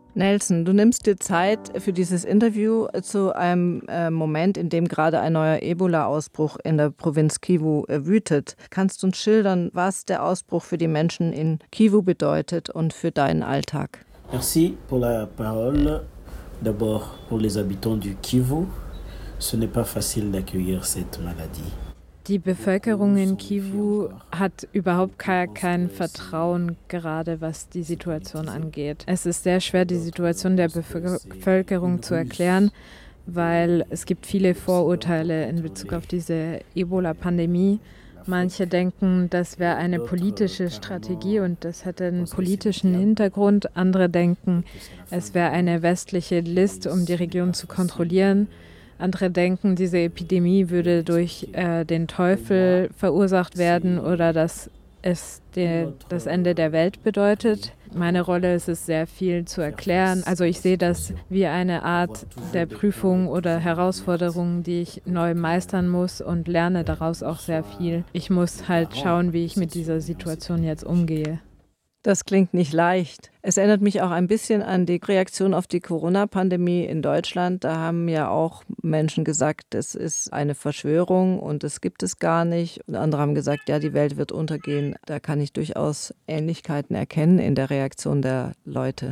Nelson, du nimmst dir Zeit für dieses Interview zu einem Moment, in dem gerade ein neuer Ebola-Ausbruch in der Provinz Kivu wütet. Kannst du uns schildern, was der Ausbruch für die Menschen in Kivu bedeutet und für deinen Alltag? Merci pour la parole. D'abord pour les habitants du Kivu, ce n'est pas facile d'accueillir cette maladie. Die Bevölkerung in Kivu hat überhaupt kein Vertrauen, gerade was die Situation angeht. Es ist sehr schwer, die Situation der Bevölkerung zu erklären, weil es gibt viele Vorurteile in Bezug auf diese Ebola-Pandemie. Manche denken, das wäre eine politische Strategie und das hätte einen politischen Hintergrund. Andere denken, es wäre eine westliche List, um die Region zu kontrollieren. Andere denken, diese Epidemie würde durch den Teufel verursacht werden oder dass es das Ende der Welt bedeutet. Meine Rolle ist es, sehr viel zu erklären. Also ich sehe das wie eine Art der Prüfung oder Herausforderung, die ich neu meistern muss und lerne daraus auch sehr viel. Ich muss halt schauen, wie ich mit dieser Situation jetzt umgehe. Das klingt nicht leicht. Es erinnert mich auch ein bisschen an die Reaktion auf die Corona-Pandemie in Deutschland. Da haben ja auch Menschen gesagt, es ist eine Verschwörung und es gibt es gar nicht. Und andere haben gesagt, ja, die Welt wird untergehen. Da kann ich durchaus Ähnlichkeiten erkennen in der Reaktion der Leute.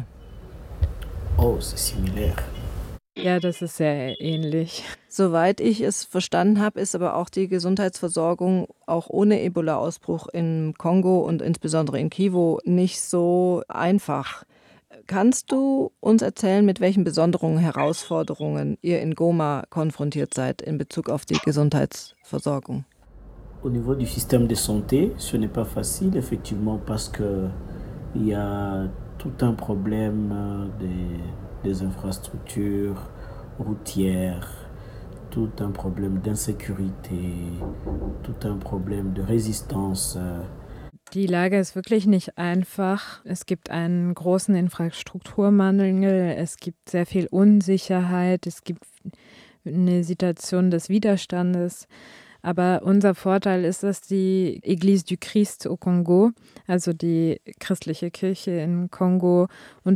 Oh, c'est similaire. Ja, das ist sehr ähnlich. Soweit ich es verstanden habe, ist aber auch die Gesundheitsversorgung auch ohne Ebola-Ausbruch im Kongo und insbesondere in Kivu nicht so einfach. Kannst du uns erzählen, mit welchen besonderen Herausforderungen ihr in Goma konfrontiert seid in Bezug auf die Gesundheitsversorgung? Au niveau du système de santé, ce n'est pas facile effectivement parce que il y a tout un problème des infrastructures routières, tout un problème d'insécurité, tout un problème de résistance. Die Lage ist wirklich nicht einfach. Es gibt einen großen Infrastrukturmangel, es gibt sehr viel Unsicherheit, es gibt eine Situation des Widerstandes. Aber unser Vorteil ist, dass die Église du Christ au Congo, also die christliche Kirche in Kongo,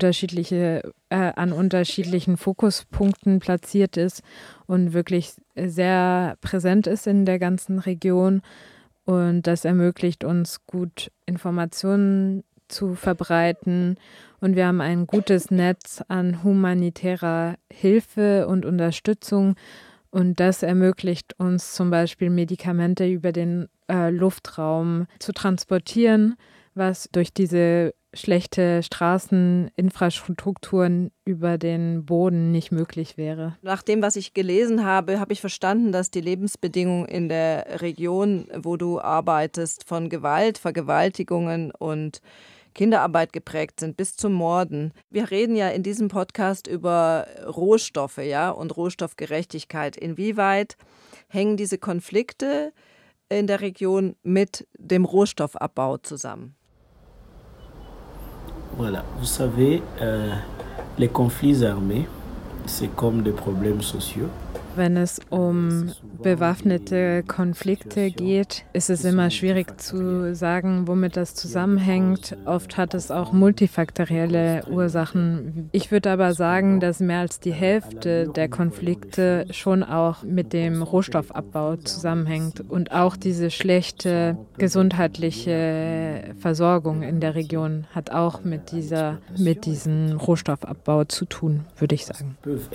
an unterschiedlichen Fokuspunkten platziert ist und wirklich sehr präsent ist in der ganzen Region. Und das ermöglicht uns, gut Informationen zu verbreiten. Und wir haben ein gutes Netz an humanitärer Hilfe und Unterstützung. Und das ermöglicht uns zum Beispiel Medikamente über den Luftraum zu transportieren, was durch diese schlechte Straßeninfrastrukturen über den Boden nicht möglich wäre. Nach dem, was ich gelesen habe, habe ich verstanden, dass die Lebensbedingungen in der Region, wo du arbeitest, von Gewalt, Vergewaltigungen und Kinderarbeit geprägt sind, bis zum Morden. Wir reden ja in diesem Podcast über Rohstoffe, ja, und Rohstoffgerechtigkeit. Inwieweit hängen diese Konflikte in der Region mit dem Rohstoffabbau zusammen? Voilà, vous savez, les conflits armés, c'est comme des problèmes sociaux. Wenn es um bewaffnete Konflikte geht, ist es immer schwierig zu sagen, womit das zusammenhängt. Oft hat es auch multifaktorielle Ursachen. Ich würde aber sagen, dass mehr als die Hälfte der Konflikte schon auch mit dem Rohstoffabbau zusammenhängt und auch diese schlechte gesundheitliche Versorgung in der Region hat auch mit diesem Rohstoffabbau zu tun, würde ich sagen.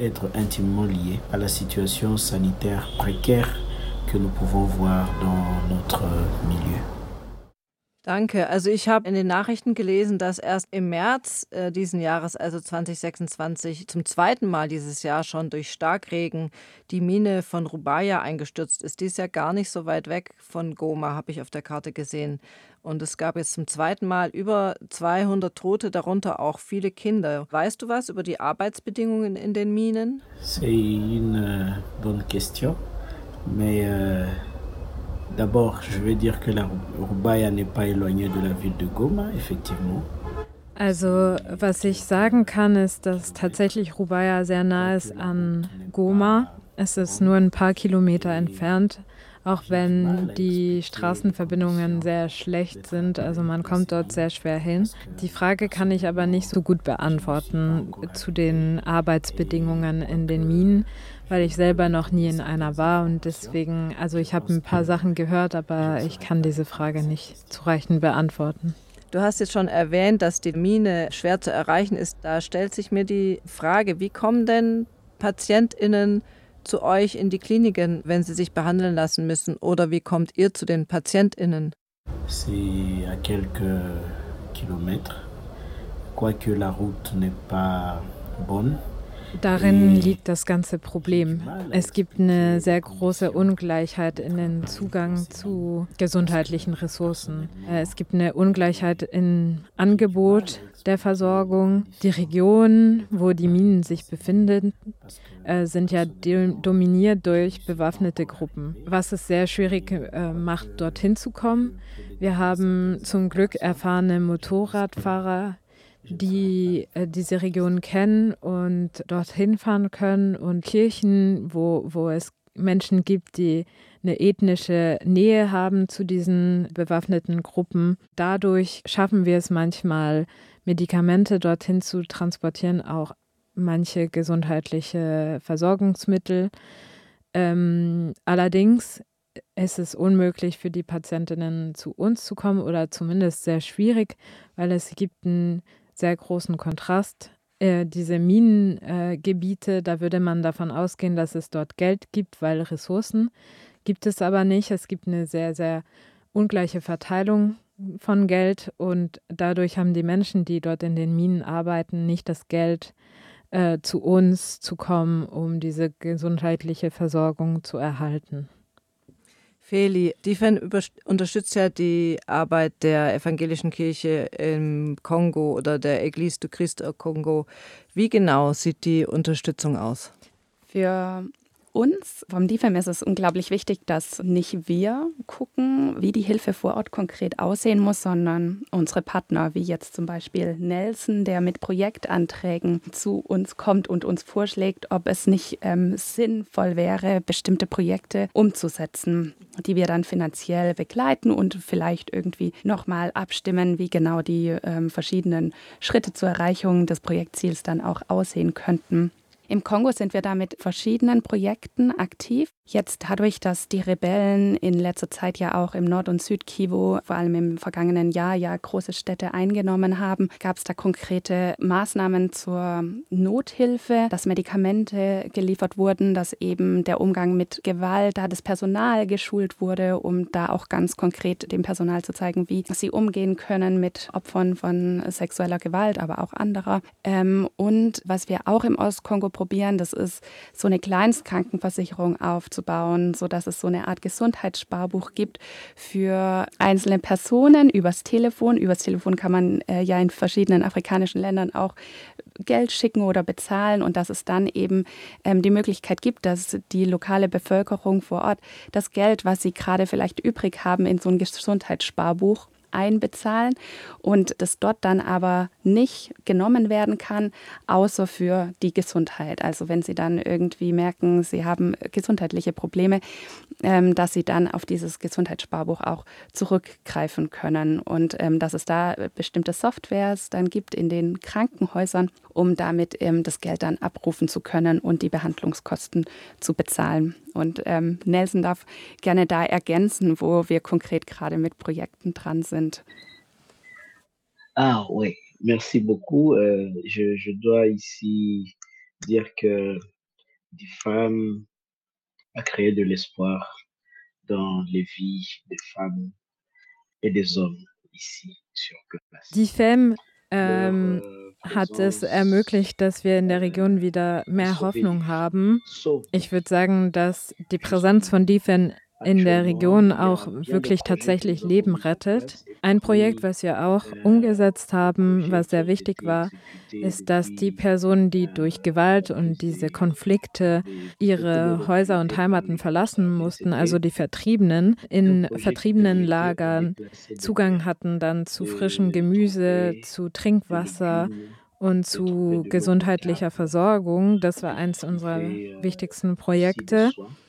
Sanitaire précaire que nous pouvons voir dans notre milieu. Danke. Also ich habe in den Nachrichten gelesen, dass erst im März diesen Jahres, also 2026, zum zweiten Mal dieses Jahr schon durch Starkregen die Mine von Rubaya eingestürzt ist. Die ist ja gar nicht so weit weg von Goma, habe ich auf der Karte gesehen. Und es gab jetzt zum zweiten Mal über 200 Tote, darunter auch viele Kinder. Weißt du was über die Arbeitsbedingungen in den Minen? C'est une bonne question, mais d'abord, je vais dire que la Rubaya n'est pas éloignée de la ville de Goma, effectivement. Also, was ich sagen kann, ist, dass tatsächlich Rubaya sehr nah ist an Goma. Es ist nur ein paar Kilometer entfernt, auch wenn die Straßenverbindungen sehr schlecht sind. Also man kommt dort sehr schwer hin. Die Frage kann ich aber nicht so gut beantworten zu den Arbeitsbedingungen in den Minen, weil ich selber noch nie in einer war und deswegen, also ich habe ein paar Sachen gehört, aber ich kann diese Frage nicht zureichend beantworten. Du hast jetzt schon erwähnt, dass die Mine schwer zu erreichen ist. Da stellt sich mir die Frage, wie kommen denn PatientInnen zu euch in die Kliniken, wenn sie sich behandeln lassen müssen? Oder wie kommt ihr zu den PatientInnen? C'est à quelques kilomètres, quoique la route n'est pas bonne. Darin liegt das ganze Problem. Es gibt eine sehr große Ungleichheit in den Zugang zu gesundheitlichen Ressourcen. Es gibt eine Ungleichheit im Angebot der Versorgung. Die Regionen, wo die Minen sich befinden, sind ja dominiert durch bewaffnete Gruppen, was es sehr schwierig macht, dorthin zu kommen. Wir haben zum Glück erfahrene Motorradfahrer, die diese Region kennen und dorthin fahren können und Kirchen, wo es Menschen gibt, die eine ethnische Nähe haben zu diesen bewaffneten Gruppen. Dadurch schaffen wir es manchmal, Medikamente dorthin zu transportieren, auch manche gesundheitliche Versorgungsmittel. Allerdings ist es unmöglich für die Patientinnen zu uns zu kommen oder zumindest sehr schwierig, weil es gibt einen sehr großen Kontrast. Diese Minengebiete, da würde man davon ausgehen, dass es dort Geld gibt, weil Ressourcen gibt es aber nicht. Es gibt eine sehr, sehr ungleiche Verteilung von Geld und dadurch haben die Menschen, die dort in den Minen arbeiten, nicht das Geld, zu uns zu kommen, um diese gesundheitliche Versorgung zu erhalten. Feli, DFEN unterstützt ja die Arbeit der evangelischen Kirche im Kongo oder der Église du Christ au Kongo. Wie genau sieht die Unterstützung aus? Für uns vom DFEM ist es unglaublich wichtig, dass nicht wir gucken, wie die Hilfe vor Ort konkret aussehen muss, sondern unsere Partner, wie jetzt zum Beispiel Nelson, der mit Projektanträgen zu uns kommt und uns vorschlägt, ob es nicht sinnvoll wäre, bestimmte Projekte umzusetzen, die wir dann finanziell begleiten und vielleicht irgendwie nochmal abstimmen, wie genau die verschiedenen Schritte zur Erreichung des Projektziels dann auch aussehen könnten. Im Kongo sind wir da mit verschiedenen Projekten aktiv. Jetzt dadurch, dass die Rebellen in letzter Zeit ja auch im Nord- und Südkivu, vor allem im vergangenen Jahr, ja große Städte eingenommen haben, gab es da konkrete Maßnahmen zur Nothilfe, dass Medikamente geliefert wurden, dass eben der Umgang mit Gewalt, da das Personal geschult wurde, um da auch ganz konkret dem Personal zu zeigen, wie sie umgehen können mit Opfern von sexueller Gewalt, aber auch anderer. Und was wir auch im Ostkongo probieren, das ist so eine Kleinstkrankenversicherung aufzubauen, sodass es so eine Art Gesundheitssparbuch gibt für einzelne Personen übers Telefon. Übers Telefon kann man ja in verschiedenen afrikanischen Ländern auch Geld schicken oder bezahlen und dass es dann eben die Möglichkeit gibt, dass die lokale Bevölkerung vor Ort das Geld, was sie gerade vielleicht übrig haben, in so ein Gesundheitssparbuch einbezahlen und das dort dann aber nicht genommen werden kann, außer für die Gesundheit. Also wenn Sie dann irgendwie merken, Sie haben gesundheitliche Probleme, dass Sie dann auf dieses Gesundheitssparbuch auch zurückgreifen können und dass es da bestimmte Softwares dann gibt in den Krankenhäusern, um damit das Geld dann abrufen zu können und die Behandlungskosten zu bezahlen. Und Nelson darf gerne da ergänzen, wo wir konkret gerade mit Projekten dran sind. Ah oui, merci beaucoup. Je dois ici dire que DFEM a créé de l'espoir dans les vies des femmes et des hommes ici sur place. DFEM hat es ermöglicht, dass wir in der Region wieder mehr Hoffnung haben. Ich würde sagen, dass die Präsenz von DFEM in der Region auch wirklich tatsächlich Leben rettet. Ein Projekt, was wir auch umgesetzt haben, was sehr wichtig war, ist, dass die Personen, die durch Gewalt und diese Konflikte ihre Häuser und Heimaten verlassen mussten, also die Vertriebenen, in Vertriebenenlagern Zugang hatten dann zu frischem Gemüse, zu Trinkwasser und zu gesundheitlicher Versorgung. Das war eines unserer wichtigsten Projekte.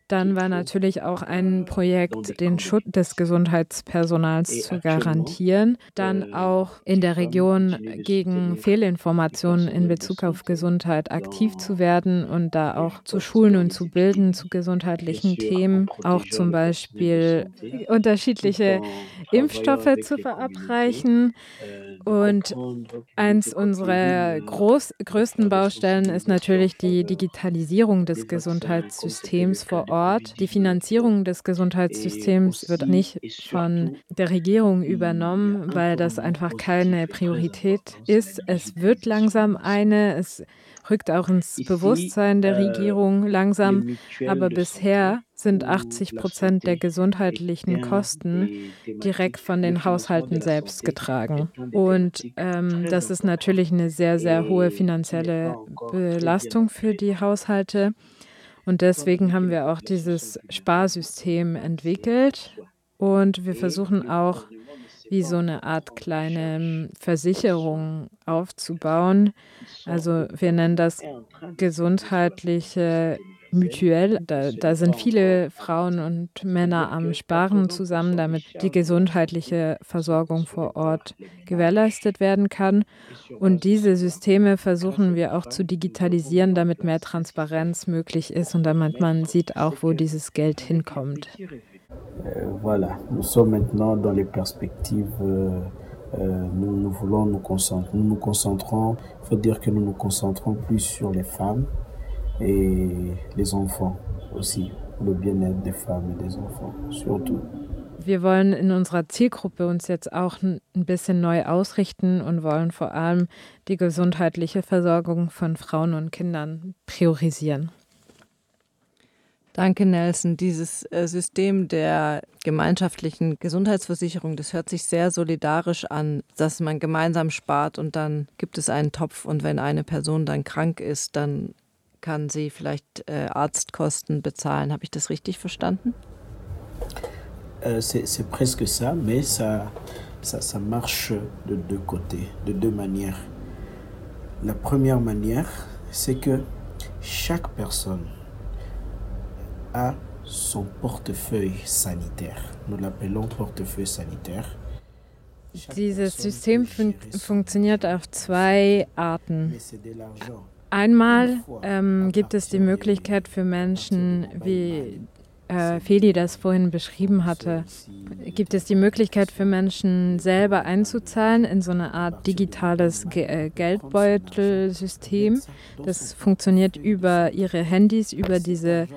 Dann war natürlich auch ein Projekt, den Schutz des Gesundheitspersonals zu garantieren. Dann auch in der Region gegen Fehlinformationen in Bezug auf Gesundheit aktiv zu werden und da auch zu schulen und zu bilden zu gesundheitlichen Themen. Auch zum Beispiel unterschiedliche Impfstoffe zu verabreichen. Und eins unserer größten Baustellen ist natürlich die Digitalisierung des Gesundheitssystems vor Ort. Die Finanzierung des Gesundheitssystems wird nicht von der Regierung übernommen, weil das einfach keine Priorität ist. Es wird langsam es rückt auch ins Bewusstsein der Regierung langsam, aber bisher sind 80% der gesundheitlichen Kosten direkt von den Haushalten selbst getragen. Und das ist natürlich eine sehr, sehr hohe finanzielle Belastung für die Haushalte. Und deswegen haben wir auch dieses Sparsystem entwickelt und wir versuchen auch, wie so eine Art kleine Versicherung aufzubauen. Also wir nennen das gesundheitliche Mutuelle. Da sind viele Frauen und Männer am Sparen zusammen, damit die gesundheitliche Versorgung vor Ort gewährleistet werden kann. Und diese Systeme versuchen wir auch zu digitalisieren, damit mehr Transparenz möglich ist und damit man sieht auch, wo dieses Geld hinkommt. Voilà, nous sommes maintenant dans les perspectives, nous voulons nous concentrons, il faut dire que nous nous concentrons plus sur les femmes et les enfants aussi, le bien-être des femmes et des enfants, surtout. Wir wollen in unserer Zielgruppe uns jetzt auch ein bisschen neu ausrichten und wollen vor allem die gesundheitliche Versorgung von Frauen und Kindern priorisieren. Danke, Nelson. Dieses System der gemeinschaftlichen Gesundheitsversicherung, das hört sich sehr solidarisch an, dass man gemeinsam spart und dann gibt es einen Topf und wenn eine Person dann krank ist, dann kann sie vielleicht Arztkosten bezahlen. Habe ich das richtig verstanden? C'est presque ça, mais ça marche de deux côtés, de deux manières. La première manière, c'est que chaque personne a son portefeuille sanitaire. Nous l'appelons portefeuille sanitaire. Dieses System funktioniert auf zwei Arten. Einmal gibt es die Möglichkeit für Menschen, wie Feli das vorhin beschrieben hatte, gibt es die Möglichkeit für Menschen selber einzuzahlen in so eine Art digitales Geldbeutelsystem. Das funktioniert über ihre Handys, über diese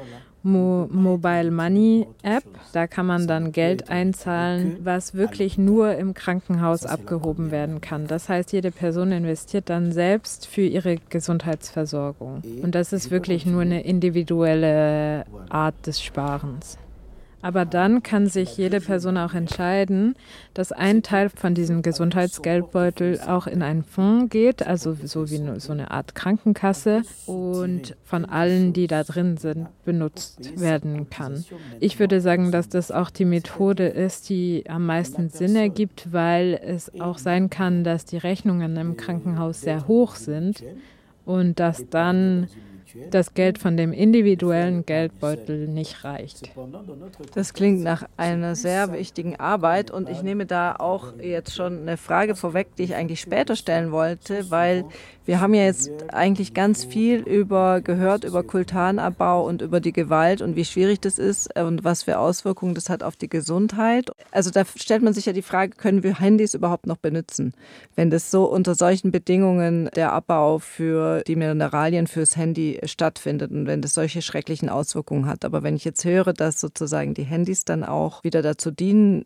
Mobile Money App. Da kann man dann Geld einzahlen, was wirklich nur im Krankenhaus abgehoben werden kann. Das heißt, jede Person investiert dann selbst für ihre Gesundheitsversorgung. Und das ist wirklich nur eine individuelle Art des Sparens. Aber dann kann sich jede Person auch entscheiden, dass ein Teil von diesem Gesundheitsgeldbeutel auch in einen Fonds geht, also so wie so eine Art Krankenkasse und von allen, die da drin sind, benutzt werden kann. Ich würde sagen, dass das auch die Methode ist, die am meisten Sinn ergibt, weil es auch sein kann, dass die Rechnungen im Krankenhaus sehr hoch sind und dass dann das Geld von dem individuellen Geldbeutel nicht reicht. Das klingt nach einer sehr wichtigen Arbeit und ich nehme da auch jetzt schon eine Frage vorweg, die ich eigentlich später stellen wollte, weil wir haben ja jetzt eigentlich ganz viel gehört über Kultanabbau und über die Gewalt und wie schwierig das ist und was für Auswirkungen das hat auf die Gesundheit. Also da stellt man sich ja die Frage, können wir Handys überhaupt noch benutzen, wenn das so unter solchen Bedingungen der Abbau für die Mineralien fürs Handy stattfindet und wenn das solche schrecklichen Auswirkungen hat. Aber wenn ich jetzt höre, dass sozusagen die Handys dann auch wieder dazu dienen,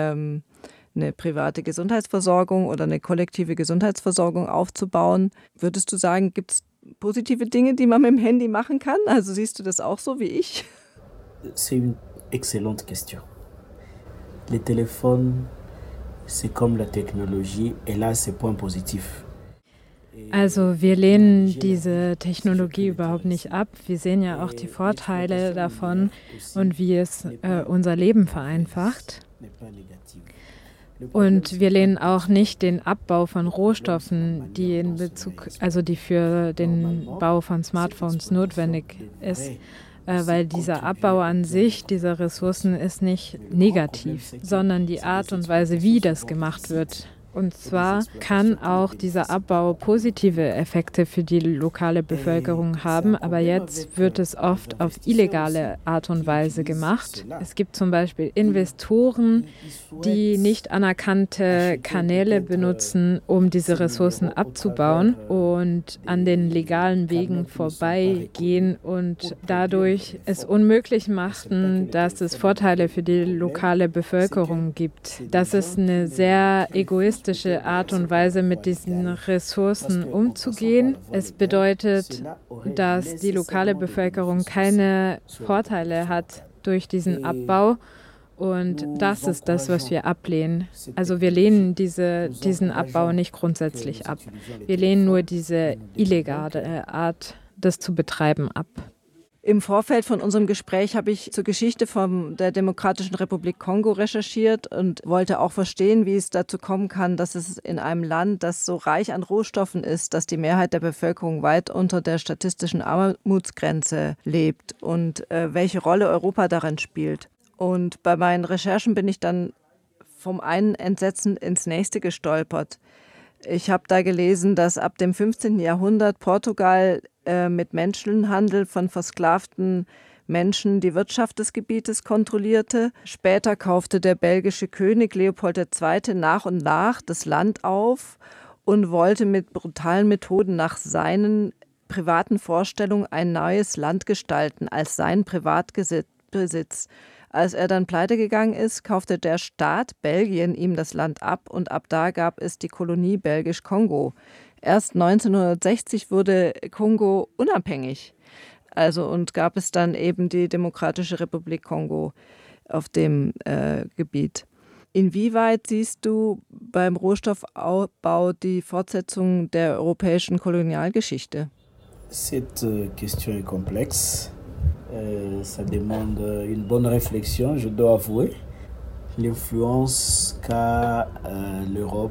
eine private Gesundheitsversorgung oder eine kollektive Gesundheitsversorgung aufzubauen, würdest du sagen, gibt es positive Dinge, die man mit dem Handy machen kann? Also siehst du das auch so wie ich? C'est une excellente question. Les téléphones, c'est comme la technologie, et là, c'est point positif. Also wir lehnen diese Technologie überhaupt nicht ab. Wir sehen ja auch die Vorteile davon und wie es unser Leben vereinfacht. Und wir lehnen auch nicht den Abbau von Rohstoffen, die für den Bau von Smartphones notwendig ist, weil dieser Abbau an sich dieser Ressourcen ist nicht negativ, sondern die Art und Weise, wie das gemacht wird. Und zwar kann auch dieser Abbau positive Effekte für die lokale Bevölkerung haben, aber jetzt wird es oft auf illegale Art und Weise gemacht. Es gibt zum Beispiel Investoren, die nicht anerkannte Kanäle benutzen, um diese Ressourcen abzubauen und an den legalen Wegen vorbeigehen und dadurch es unmöglich machen, dass es Vorteile für die lokale Bevölkerung gibt. Das ist eine sehr egoistische Art und Weise, mit diesen Ressourcen umzugehen. Es bedeutet, dass die lokale Bevölkerung keine Vorteile hat durch diesen Abbau. Und das ist das, was wir ablehnen. Also wir lehnen diesen Abbau nicht grundsätzlich ab. Wir lehnen nur diese illegale Art, das zu betreiben, ab. Im Vorfeld von unserem Gespräch habe ich zur Geschichte der Demokratischen Republik Kongo recherchiert und wollte auch verstehen, wie es dazu kommen kann, dass es in einem Land, das so reich an Rohstoffen ist, dass die Mehrheit der Bevölkerung weit unter der statistischen Armutsgrenze lebt und welche Rolle Europa darin spielt. Und bei meinen Recherchen bin ich dann vom einen Entsetzen ins nächste gestolpert. Ich habe da gelesen, dass ab dem 15. Jahrhundert Portugal mit Menschenhandel von versklavten Menschen die Wirtschaft des Gebietes kontrollierte. Später kaufte der belgische König Leopold II. Nach und nach das Land auf und wollte mit brutalen Methoden nach seinen privaten Vorstellungen ein neues Land gestalten als seinen Privatbesitz. Als er dann pleite gegangen ist, kaufte der Staat Belgien ihm das Land ab und ab da gab es die Kolonie Belgisch-Kongo. Erst 1960 wurde Kongo unabhängig. Und gab es dann eben die Demokratische Republik Kongo auf dem Gebiet. Inwieweit siehst du beim Rohstoffabbau die Fortsetzung der europäischen Kolonialgeschichte? Cette question est complexe. Ça demande une bonne réflexion, je dois avouer. L'influence qu'a l'Europe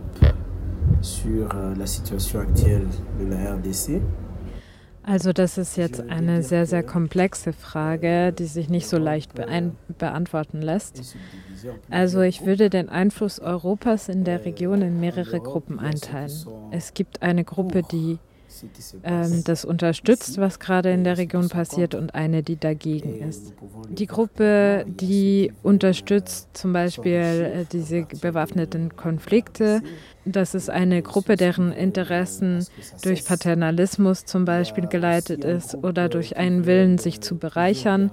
sur la situation actuelle de la RDC. Also das ist jetzt eine sehr, sehr komplexe Frage, die sich nicht so leicht beantworten lässt. Also ich würde den Einfluss Europas in der Region in mehrere Gruppen einteilen. Es gibt eine Gruppe, die das unterstützt, was gerade in der Region passiert, und eine, die dagegen ist. Die Gruppe, die unterstützt zum Beispiel diese bewaffneten Konflikte, das ist eine Gruppe, deren Interessen durch Paternalismus zum Beispiel geleitet ist oder durch einen Willen, sich zu bereichern.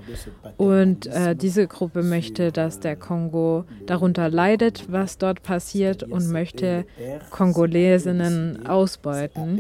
Und diese Gruppe möchte, dass der Kongo darunter leidet, was dort passiert, und möchte Kongolesinnen ausbeuten.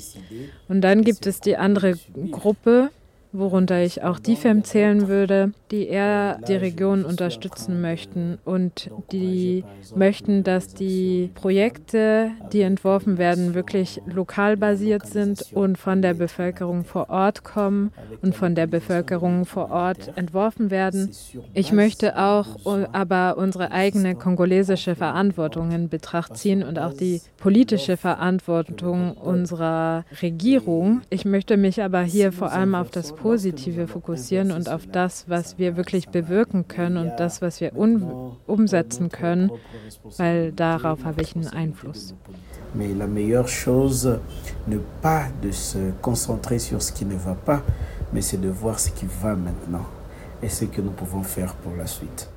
Und dann gibt es die andere Gruppe, worunter ich auch DIFEM zählen würde, die eher die Region unterstützen möchten und die möchten, dass die Projekte, die entworfen werden, wirklich lokal basiert sind und von der Bevölkerung vor Ort kommen und von der Bevölkerung vor Ort entworfen werden. Ich möchte auch aber unsere eigene kongolesische Verantwortung in Betracht ziehen und auch die politische Verantwortung unserer Regierung. Ich möchte mich aber hier vor allem auf das Positive fokussieren und auf das, was wir wirklich bewirken können und das, was wir umsetzen können, weil darauf habe ich einen Einfluss. Mais la meilleure chose, ne pas de se concentrer sur ce qui ne va pas, mais c'est de voir ce qui va maintenant et ce que nous pouvons faire pour la suite.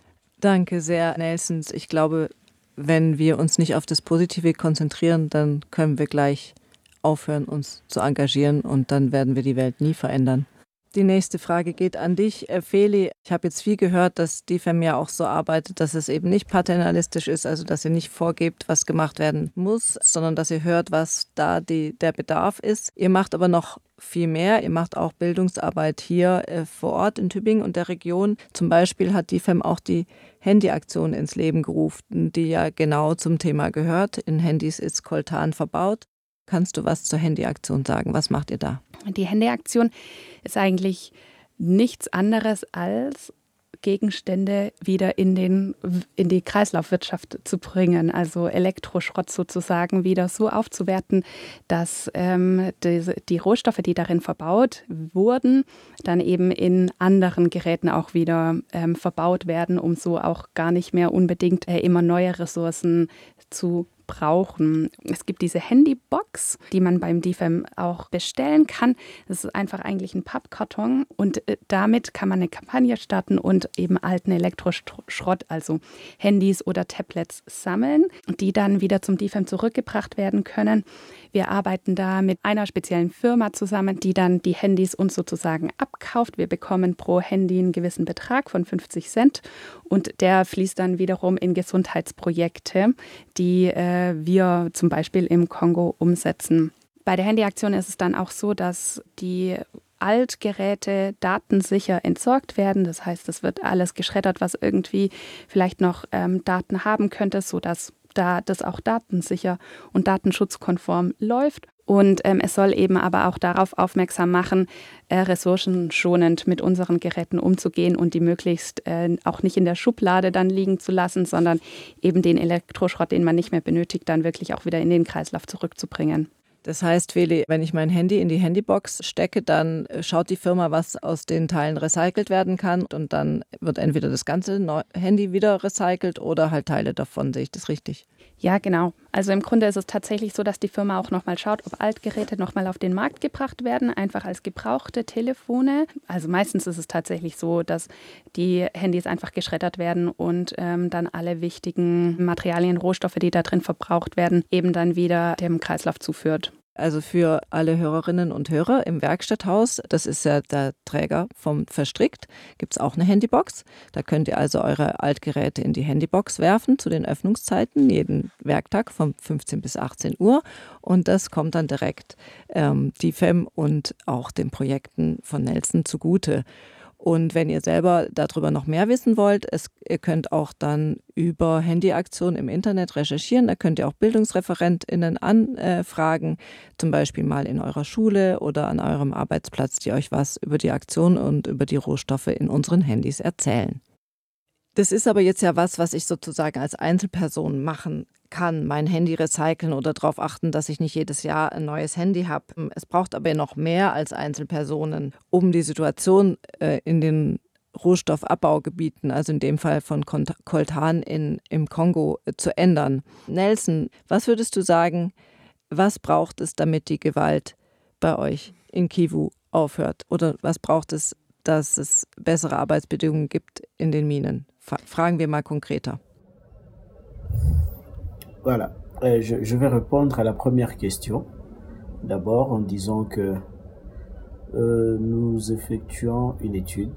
Danke sehr, Nelsons. Ich glaube, wenn wir uns nicht auf das Positive konzentrieren, dann können wir gleich aufhören, uns zu engagieren, und dann werden wir die Welt nie verändern. Die nächste Frage geht an dich, Feli. Ich habe jetzt viel gehört, dass DIFEM ja auch so arbeitet, dass es eben nicht paternalistisch ist, also dass ihr nicht vorgebt, was gemacht werden muss, sondern dass ihr hört, was da der Bedarf ist. Ihr macht aber noch viel mehr. Ihr macht auch Bildungsarbeit hier vor Ort in Tübingen und der Region. Zum Beispiel hat DIFEM auch die Handy-Aktion ins Leben gerufen, die ja genau zum Thema gehört. In Handys ist Coltan verbaut. Kannst du was zur Handy-Aktion sagen? Was macht ihr da? Die Handy-Aktion ist eigentlich nichts anderes als Gegenstände wieder in die Kreislaufwirtschaft zu bringen, also Elektroschrott sozusagen wieder so aufzuwerten, dass die Rohstoffe, die darin verbaut wurden, dann eben in anderen Geräten auch wieder verbaut werden, um so auch gar nicht mehr unbedingt immer neue Ressourcen zu brauchen. Es gibt diese Handybox, die man beim DFAM auch bestellen kann. Das ist einfach eigentlich ein Pappkarton und damit kann man eine Kampagne starten und eben alten Elektroschrott, also Handys oder Tablets sammeln, die dann wieder zum DFAM zurückgebracht werden können. Wir arbeiten da mit einer speziellen Firma zusammen, die dann die Handys uns sozusagen abkauft. Wir bekommen pro Handy einen gewissen Betrag von 50 Cent und der fließt dann wiederum in Gesundheitsprojekte, die wir zum Beispiel im Kongo umsetzen. Bei der Handyaktion ist es dann auch so, dass die Altgeräte datensicher entsorgt werden. Das heißt, es wird alles geschreddert, was irgendwie vielleicht noch Daten haben könnte, sodass da das auch datensicher und datenschutzkonform läuft. Und es soll eben aber auch darauf aufmerksam machen, ressourcenschonend mit unseren Geräten umzugehen und die möglichst auch nicht in der Schublade dann liegen zu lassen, sondern eben den Elektroschrott, den man nicht mehr benötigt, dann wirklich auch wieder in den Kreislauf zurückzubringen. Das heißt, Feli, wenn ich mein Handy in die Handybox stecke, dann schaut die Firma, was aus den Teilen recycelt werden kann und dann wird entweder das ganze Handy wieder recycelt oder halt Teile davon. Sehe ich das richtig? Ja, genau. Also im Grunde ist es tatsächlich so, dass die Firma auch nochmal schaut, ob Altgeräte nochmal auf den Markt gebracht werden, einfach als gebrauchte Telefone. Also meistens ist es tatsächlich so, dass die Handys einfach geschreddert werden und dann alle wichtigen Materialien, Rohstoffe, die da drin verbraucht werden, eben dann wieder dem Kreislauf zuführt. Also für alle Hörerinnen und Hörer im Werkstatthaus, das ist ja der Träger vom Verstrickt, gibt es auch eine Handybox. Da könnt ihr also eure Altgeräte in die Handybox werfen zu den Öffnungszeiten, jeden Werktag von 15 bis 18 Uhr. Und das kommt dann direkt DFAM und auch den Projekten von Nelson zugute. Und wenn ihr selber darüber noch mehr wissen wollt, ihr könnt auch dann über Handyaktionen im Internet recherchieren. Da könnt ihr auch BildungsreferentInnen anfragen, zum Beispiel mal in eurer Schule oder an eurem Arbeitsplatz, die euch was über die Aktion und über die Rohstoffe in unseren Handys erzählen. Das ist aber jetzt ja was ich sozusagen als Einzelperson machen kann, mein Handy recyceln oder darauf achten, dass ich nicht jedes Jahr ein neues Handy habe. Es braucht aber noch mehr als Einzelpersonen, um die Situation in den Rohstoffabbaugebieten, also in dem Fall von Coltan im Kongo, zu ändern. Nelson, was würdest du sagen, was braucht es, damit die Gewalt bei euch in Kivu aufhört? Oder was braucht es, dass es bessere Arbeitsbedingungen gibt in den Minen? Fragen wir mal konkreter. Voilà, je vais répondre à la première question. D'abord en disant que nous effectuons une étude.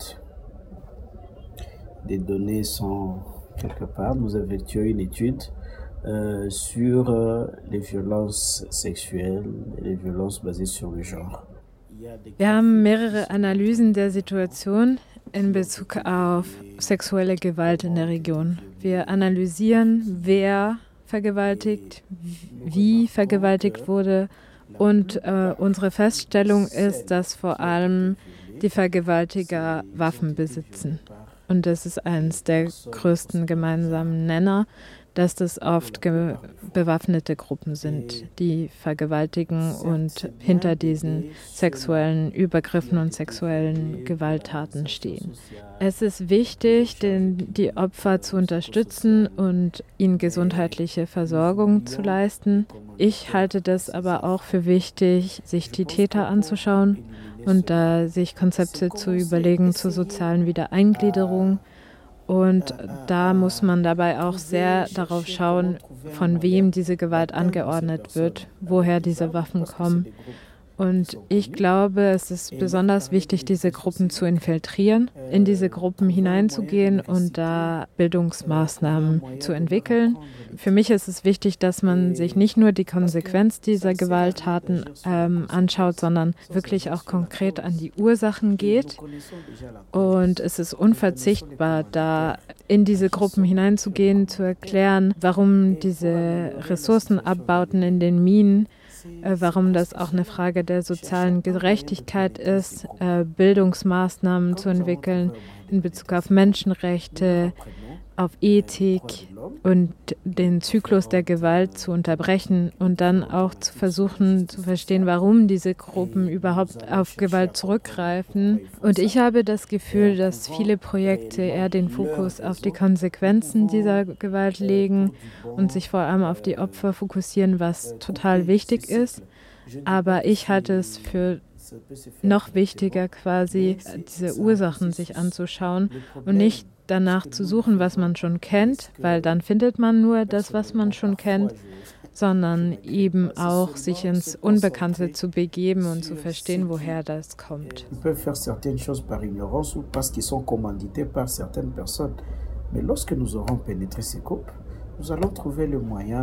Des données sont quelque part. Nous effectuons une étude sur les violences sexuelles et les violences basées sur le genre. Wir haben mehrere Analysen der Situation in Bezug auf sexuelle Gewalt in der Region. Wir analysieren, wer vergewaltigt, wie vergewaltigt wurde und unsere Feststellung ist, dass vor allem die Vergewaltiger Waffen besitzen. Und das ist eines der größten gemeinsamen Nenner, dass das oft bewaffnete Gruppen sind, die vergewaltigen und hinter diesen sexuellen Übergriffen und sexuellen Gewalttaten stehen. Es ist wichtig, die Opfer zu unterstützen und ihnen gesundheitliche Versorgung zu leisten. Ich halte das aber auch für wichtig, sich die Täter anzuschauen und sich Konzepte zu überlegen zur sozialen Wiedereingliederung. Und da muss man dabei auch sehr darauf schauen, von wem diese Gewalt angeordnet wird, woher diese Waffen kommen. Und ich glaube, es ist besonders wichtig, diese Gruppen zu infiltrieren, in diese Gruppen hineinzugehen und da Bildungsmaßnahmen zu entwickeln. Für mich ist es wichtig, dass man sich nicht nur die Konsequenz dieser Gewalttaten anschaut, sondern wirklich auch konkret an die Ursachen geht. Und es ist unverzichtbar, da in diese Gruppen hineinzugehen, zu erklären, warum diese Ressourcenabbauten in den Minen warum das auch eine Frage der sozialen Gerechtigkeit ist, Bildungsmaßnahmen zu entwickeln in Bezug auf Menschenrechte, auf Ethik und den Zyklus der Gewalt zu unterbrechen und dann auch zu versuchen zu verstehen, warum diese Gruppen überhaupt auf Gewalt zurückgreifen. Und ich habe das Gefühl, dass viele Projekte eher den Fokus auf die Konsequenzen dieser Gewalt legen und sich vor allem auf die Opfer fokussieren, was total wichtig ist. Aber ich halte es für noch wichtiger, quasi diese Ursachen sich anzuschauen und nicht danach zu suchen, was man schon kennt, weil dann findet man nur das, was man schon kennt, sondern eben auch sich ins Unbekannte zu begeben und zu verstehen, woher das kommt. Ils peuvent faire certaines choses par ignorance ou parce qu'ils sont commandités par certaines personnes. Mais lorsque nous aurons pénétré ces coupes, nous allons trouver le moyen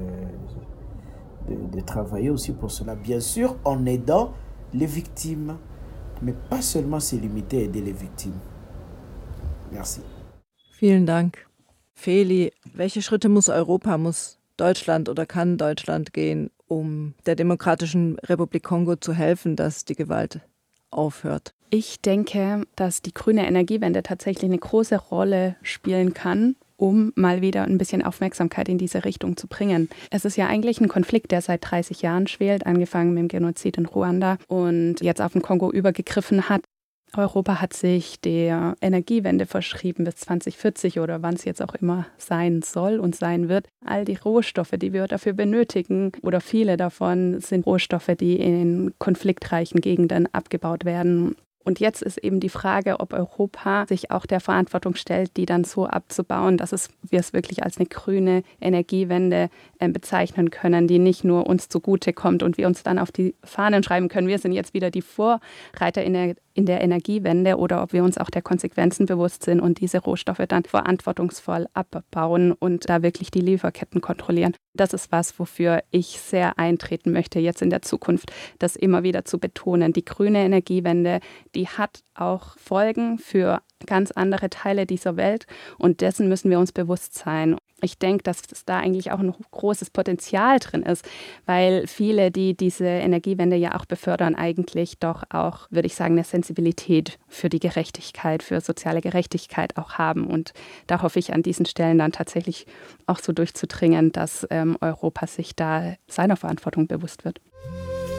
de travailler aussi pour cela. Bien sûr, en aidant les victimes, mais pas seulement se limiter à aider les victimes. Merci. Vielen Dank. Feli, welche Schritte muss Europa, muss Deutschland oder kann Deutschland gehen, um der Demokratischen Republik Kongo zu helfen, dass die Gewalt aufhört? Ich denke, dass die grüne Energiewende tatsächlich eine große Rolle spielen kann, um mal wieder ein bisschen Aufmerksamkeit in diese Richtung zu bringen. Es ist ja eigentlich ein Konflikt, der seit 30 Jahren schwelt, angefangen mit dem Genozid in Ruanda und jetzt auf den Kongo übergegriffen hat. Europa hat sich der Energiewende verschrieben bis 2040 oder wann es jetzt auch immer sein soll und sein wird. All die Rohstoffe, die wir dafür benötigen oder viele davon sind Rohstoffe, die in konfliktreichen Gegenden abgebaut werden. Und jetzt ist eben die Frage, ob Europa sich auch der Verantwortung stellt, die dann so abzubauen, dass wir es wirklich als eine grüne Energiewende bezeichnen können, die nicht nur uns zugutekommt und wir uns dann auf die Fahnen schreiben können, wir sind jetzt wieder die Vorreiter in der Energiewende, oder ob wir uns auch der Konsequenzen bewusst sind und diese Rohstoffe dann verantwortungsvoll abbauen und da wirklich die Lieferketten kontrollieren. Das ist was, wofür ich sehr eintreten möchte, jetzt in der Zukunft, das immer wieder zu betonen. Die grüne Energiewende, die hat auch Folgen für ganz andere Teile dieser Welt und dessen müssen wir uns bewusst sein. Ich denke, dass da eigentlich auch ein großes Potenzial drin ist, weil viele, die diese Energiewende ja auch befördern, eigentlich doch auch, würde ich sagen, eine Sensibilität für die Gerechtigkeit, für soziale Gerechtigkeit auch haben. Und da hoffe ich an diesen Stellen dann tatsächlich auch so durchzudringen, dass Europa sich da seiner Verantwortung bewusst wird.